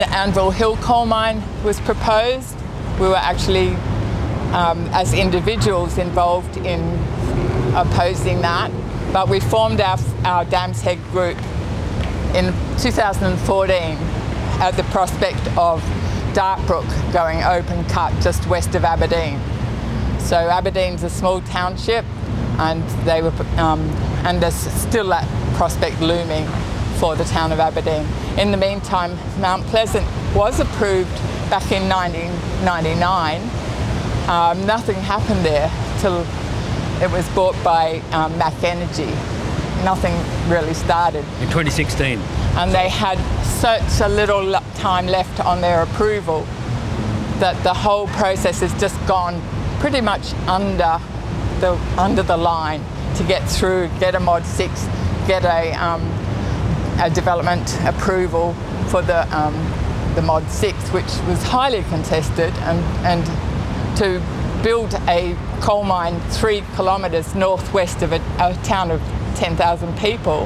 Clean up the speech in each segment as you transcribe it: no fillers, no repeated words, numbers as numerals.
The Anvil Hill coal mine was proposed. We were actually, as individuals, involved in opposing that, but we formed our Dams Head group in 2014 at the prospect of Dartbrook going open cut just west of Aberdeen. So Aberdeen's a small township, and they were, and there's still that prospect looming for the town of Aberdeen. In the meantime, Mount Pleasant was approved back in 1999. Nothing happened there till it was bought by Mac Energy. Nothing really started. In 2016. And they had such a little time left on their approval that the whole process has just gone pretty much under the line to get through, get a Mod 6, get a development approval for the Mod 6, which was highly contested, and to build a coal mine 3 kilometres northwest of a town of 10,000 people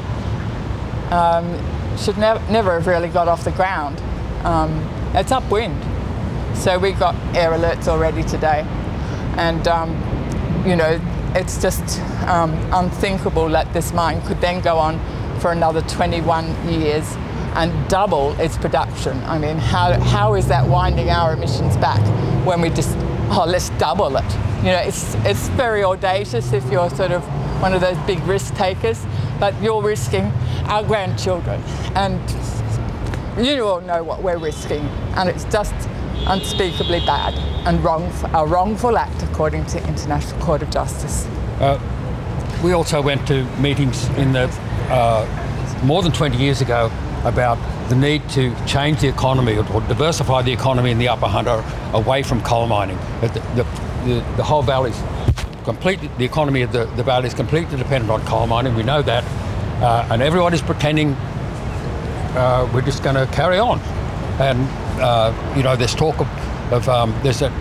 should never have really got off the ground. It's upwind, so we got air alerts already today, and you know, it's just unthinkable that this mine could then go on for another 21 years and double its production. I mean, how is that winding our emissions back when we just, oh, let's double it? You know, it's very audacious if you're sort of one of those big risk takers, but you're risking our grandchildren, and you all know what we're risking, and it's just unspeakably bad and a wrongful act according to International Court of Justice. We also went to meetings in the more than 20 years ago about the need to change the economy or diversify the economy in the Upper Hunter away from coal mining. The whole valley's completely, the economy of the valley is completely dependent on coal mining. We know that, and everybody's pretending we're just going to carry on. And you know, there's talk of there's a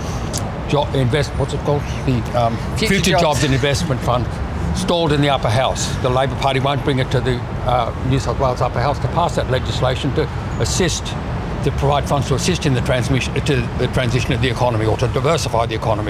what's it called? The Future Jobs and Investment Fund stalled in the upper house. The Labor Party won't bring it to the New South Wales upper house to pass that legislation to provide funds to assist in the transition of the economy, or to diversify the economy.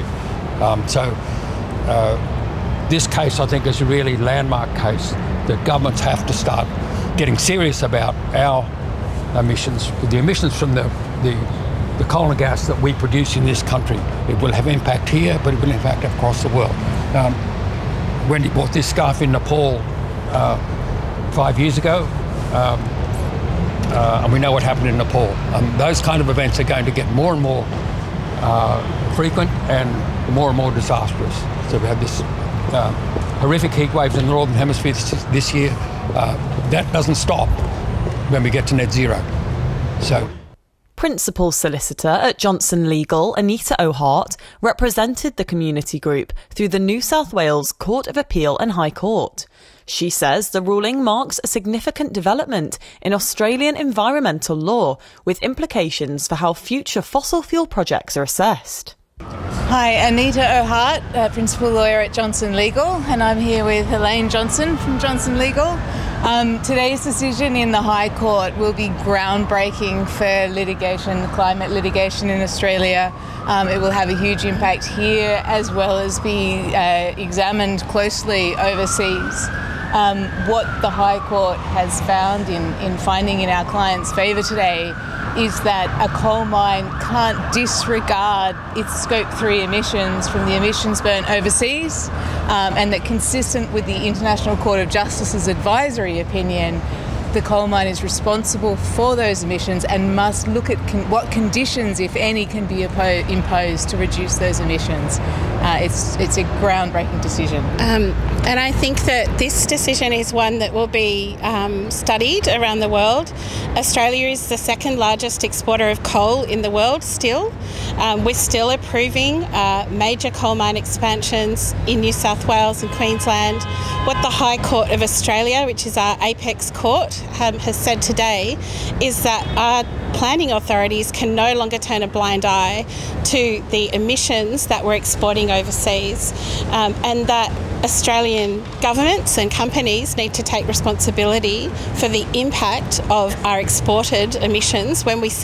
This case, I think, is a really landmark case that governments have to start getting serious about our emissions. The emissions from the coal and gas that we produce in this country. It will have impact here, but it will impact across the world. Wendy bought this scarf in Nepal 5 years ago, and we know what happened in Nepal. Those kind of events are going to get more and more frequent and more disastrous. So we have this horrific heat waves in the Northern Hemisphere this year. That doesn't stop when we get to net zero. So, Principal Solicitor at Johnson Legal, Anita O'Hart, represented the community group through the New South Wales Court of Appeal and High Court. She says the ruling marks a significant development in Australian environmental law, with implications for how future fossil fuel projects are assessed. Hi, Anita O'Hart, Principal Lawyer at Johnson Legal, and I'm here with Elaine Johnson from Johnson Legal. Today's decision in the High Court will be groundbreaking for litigation, climate litigation in Australia. It will have a huge impact here, as well as be examined closely overseas. What the High Court has found in finding in our client's favour today is that a coal mine can't disregard its Scope 3 emissions from the emissions burnt overseas, and that, consistent with the International Court of Justice's advisory opinion, the coal mine is responsible for those emissions and must look at what conditions, if any, can be imposed to reduce those emissions. It's a groundbreaking decision. And I think that this decision is one that will be studied around the world. Australia is the second largest exporter of coal in the world still. We're still approving major coal mine expansions in New South Wales and Queensland. What the High Court of Australia, which is our apex court, has said today is that our planning authorities can no longer turn a blind eye to the emissions that we're exporting overseas, and that Australian governments and companies need to take responsibility for the impact of our exported emissions when we